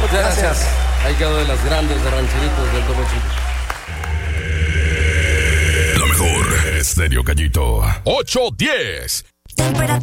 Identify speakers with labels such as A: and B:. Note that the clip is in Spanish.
A: Muchas gracias. Ahí quedó de las grandes de Rancheritos del Topo Chico.
B: La mejor, Estéreo Gallito. 810.
C: Temperatura